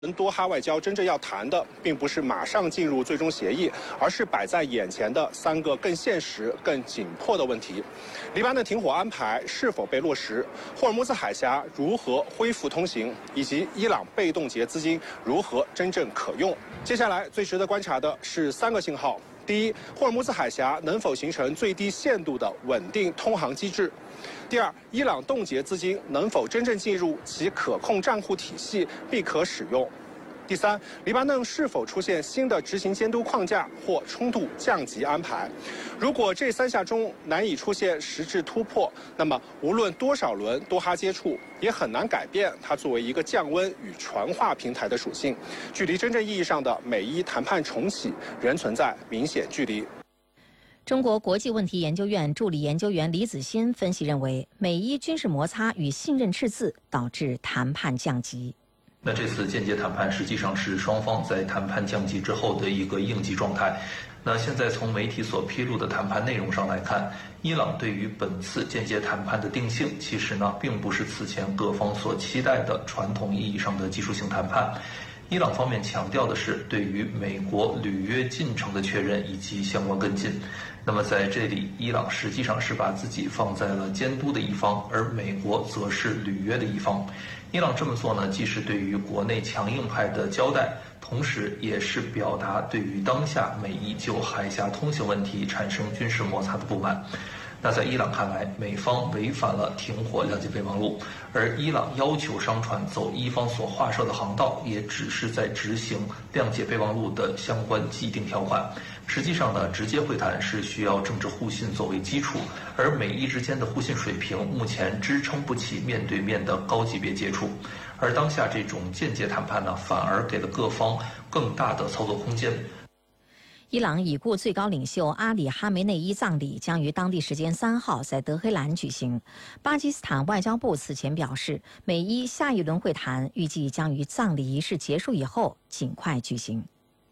多哈外交真正要谈的，并不是马上进入最终协议，而是摆在眼前的3个更现实、更紧迫的问题：黎巴嫩停火安排是否被落实，霍尔木兹海峡如何恢复通行，以及伊朗被冻结资金如何真正可用。接下来最值得观察的是3个信号：第一，霍尔木兹海峡能否形成最低限度的稳定通航机制；第二，伊朗冻结资金能否真正进入其可控账户体系并可使用；第三，黎巴嫩是否出现新的执行监督框架或冲突降级安排。如果这3项中难以出现实质突破，那么无论多少轮多哈接触，也很难改变它作为一个降温与传话平台的属性。距离真正意义上的美伊谈判重启仍存在明显距离。 中国国际问题研究院助理研究员李子欣分析认为，美伊军事摩擦与信任赤字导致谈判降级。 那这次间接谈判实际上是双方在谈判降级之后的一个应急状态。那现在从媒体所披露的谈判内容上来看，伊朗对于本次间接谈判的定性，其实呢并不是此前各方所期待的传统意义上的技术性谈判。伊朗方面强调的是对于美国履约进程的确认以及相关跟进。那么在这里，伊朗实际上是把自己放在了监督的一方，而美国则是履约的一方。伊朗这么做呢，既是对于国内强硬派的交代，同时也是表达对于当下美伊就海峡通行问题产生军事摩擦的不满。那在伊朗看来，美方违反了停火谅解备忘录，而伊朗要求商船走伊方所划设的航道，也只是在执行谅解备忘录的相关既定条款。实际上呢，直接会谈是需要政治互信作为基础，而美伊之间的互信水平目前支撑不起面对面的高级别接触。而当下这种间接谈判呢，反而给了各方更大的操作空间。 伊朗已故最高领袖阿里·哈梅内伊葬礼将于当地时间3号在德黑兰举行。巴基斯坦外交部此前表示，美伊下一轮会谈预计将于葬礼仪式结束以后尽快举行。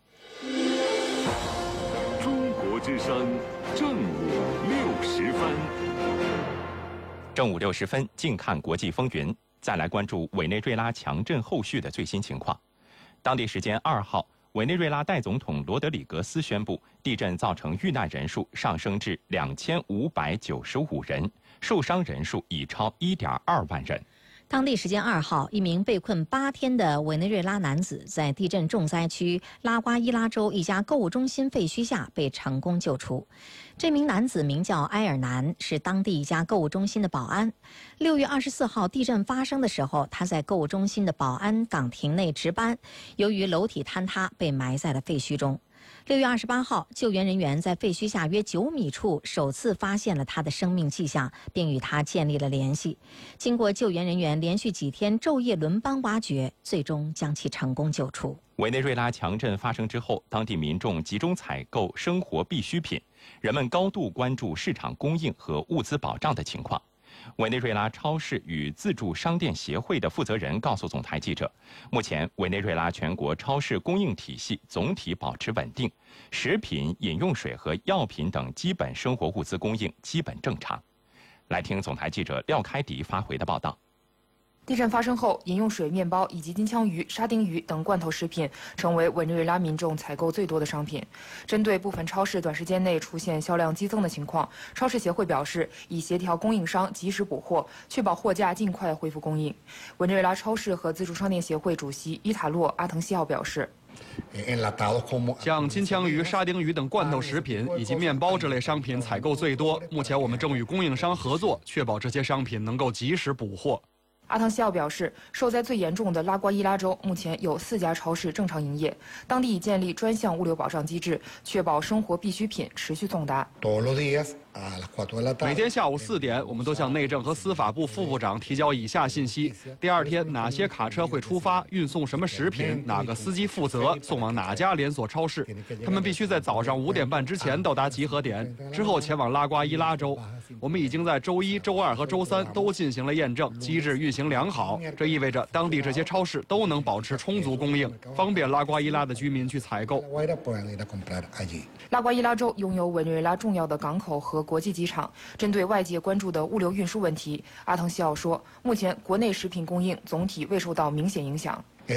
中国之声正午60分。 正午60分，静看国际风云。再来关注委内瑞拉强震后续的最新情况。当地时间2号。委内瑞拉代总统罗德里格斯宣布，地震造成遇难人数上升至2595人，受伤人数已超1.2万人。 当地时间2号，一名被困8天的委内瑞拉男子在地震重灾区拉瓜伊拉州一家购物中心废墟下被成功救出。这名男子名叫埃尔南，是当地一家购物中心的保安。6月24号地震发生的时候，他在购物中心的保安岗亭内值班，由于楼体坍塌被埋在了废墟中。6月28号，救援人员在废墟下约9米处首次发现了他的生命迹象，并与他建立了联系。经过救援人员连续几天昼夜轮班挖掘，最终将其成功救出。 委内瑞拉强震发生之后，当地民众集中采购生活必需品，人们高度关注市场供应和物资保障的情况。委内瑞拉超市与自助商店协会的负责人告诉总台记者，目前委内瑞拉全国超市供应体系总体保持稳定，食品、饮用水和药品等基本生活物资供应基本正常。来听总台记者廖开迪发回的报道。 地震发生后，饮用水、面包以及金枪鱼、沙丁鱼等罐头食品成为委内瑞拉民众采购最多的商品。针对部分超市短时间内出现销量激增的情况，超市协会表示，已协调供应商及时补货，确保货架尽快恢复供应。委内瑞拉超市和自助商店协会主席伊塔洛·阿滕西奥表示， 像金枪鱼、沙丁鱼等罐头食品以及面包这类商品采购最多。目前我们正与供应商合作，确保这些商品能够及时补货。 阿滕西奥表示，受灾最严重的拉瓜伊拉州目前有4家超市正常营业，当地已建立专项物流保障机制，确保生活必需品持续送达。 每天下午4点，我们都向内政和司法部副部长提交以下信息：第2天哪些卡车会出发，运送什么食品，哪个司机负责，送往哪家连锁超市。他们必须在早上5点半之前到达集合点，之后前往拉瓜伊拉州。我们已经在周1、周2和周3都进行了验证，机制运行良好。这意味着当地这些超市都能保持充足供应，方便拉瓜伊拉的居民去采购。 拉瓜伊拉州拥有委内瑞拉重要的港口和国际机场。针对外界关注的物流运输问题，阿滕西奥说，目前国内食品供应总体未受到明显影响。